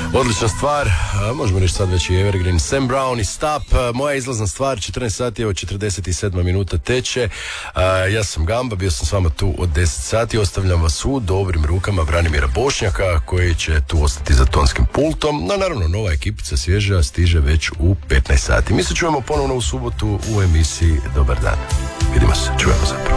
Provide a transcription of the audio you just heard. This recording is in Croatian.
Odlična stvar, možemo reći sad već i Evergreen. Sam Brown i Stop, moja izlazna stvar, 14 sati, evo 47 minuta teče. Ja sam Gamba, bio sam s vama tu od 10 sati, ostavljam vas u dobrim rukama Branimira Bošnjaka, koji će tu ostati za tonskim pultom. No, naravno, nova ekipica svježa stiže već u 15 sati. Mi se čujemo ponovno u subotu u emisiji Dobar dan. Vidimo se, čujemo zapravo.